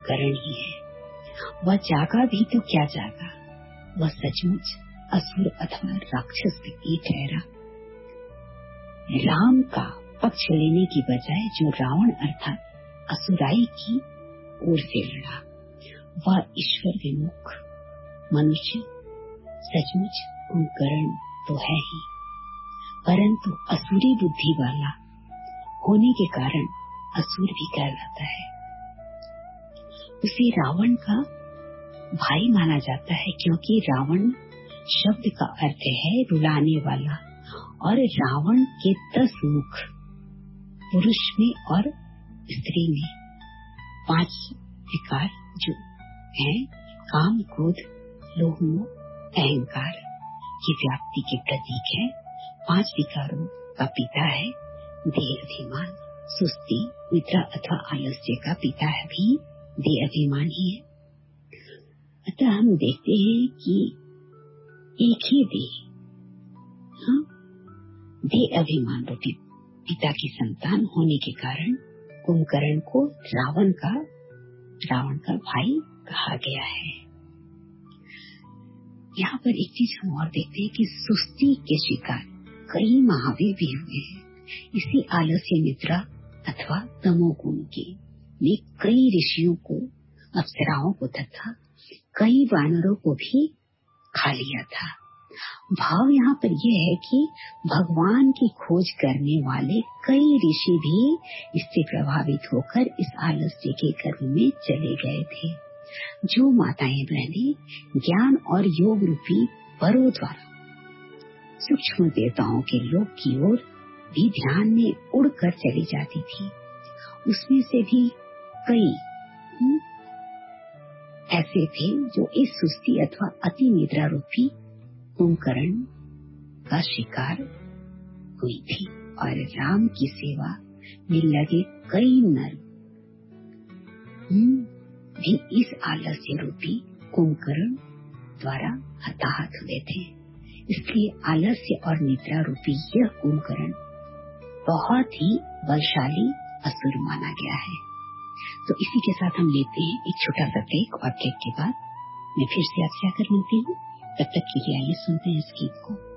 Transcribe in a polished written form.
करण ही है। वह जागा भी तो क्या जागा, वह सचमुच असुर अथवा राक्षस भी ठहरा। राम का पक्ष लेने की बजाय जो रावण अर्थात असुराई की ओर से लड़ा, वह ईश्वर विमुख मनुष्य सचमुच कुंभकर्ण तो है ही, परंतु असुरी बुद्धि वाला होने के कारण असुर भी कहलाता है। उसे रावण का भाई माना जाता है, क्योंकि रावण शब्द का अर्थ है रुलाने वाला, और रावण के 10 मुख पुरुष में और स्त्री में 5 विकार जो हैं, काम, क्रोध, लोभ, मोह, अहंकार की व्याप्ति के प्रतीक है। 5 विकारों का पिता है देह अभिमान, सुस्ती, निद्रा अथवा आलस्य का पिता है भी देह अभिमान ही है। अतः हम देखते हैं कि एक ही देह अभिमान रूपी पिता की संतान होने के कारण कुंभकर्ण को रावण का भाई कहा गया है। यहाँ पर एक चीज हम और देखते हैं कि सुस्ती के शिकार कई महावीर भी हुए हैं। इसी आलस्य, निद्रा अथवा तमोगुण के में कई ऋषियों को, अप्सराओं को तथा कई वानरों को भी खा लिया था। भाव यहाँ पर यह है कि भगवान की खोज करने वाले कई ऋषि भी इससे प्रभावित होकर इस आलस्य के गर्भ में चले गए थे। जो माताएं बहनें ज्ञान और योग रूपी वरों द्वारा सूक्ष्म देवताओं के लोक की ओर भी ध्यान में उड़कर चली जाती थी, उसमें से भी कई ऐसे थे जो इस सुस्ती अथवा अति निद्रा रूपी कुंभकर्ण का शिकार हुई थी, और राम की सेवा में लगे कई नर भी इस आलस्य रूपी कुंभकर्ण द्वारा हताहत हुए थे। इसलिए आलस्य और निद्रा रूपी यह कुंभकर्ण बहुत ही बलशाली असुर माना गया है। तो इसी के साथ हम लेते हैं एक छोटा सा ब्रेक, और ब्रेक के बाद मैं फिर से आपसे आकर मिलती हूँ। तब तक के लिए आइए सुनते हैं इस गीत को।